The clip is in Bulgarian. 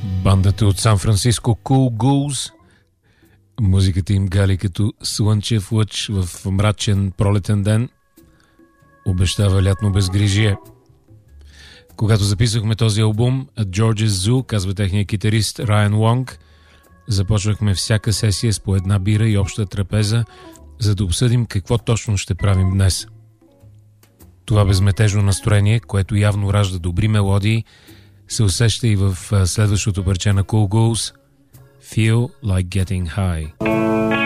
Бандата от Сан Франциско Cool Ghouls. Музиката им гали като слънчев лъч в мрачен пролетен ден. Обещава лятно безгрижие. Когато записвахме този албум, George's Zoo, казва техния китарист Райан Лонг, започвахме всяка сесия с по една бира и обща трапеза, за да обсъдим какво точно ще правим днес. Това безметежно настроение, което явно ражда добри мелодии, се усеща и в следващото парче на Cool Ghouls, Feel Like Getting High.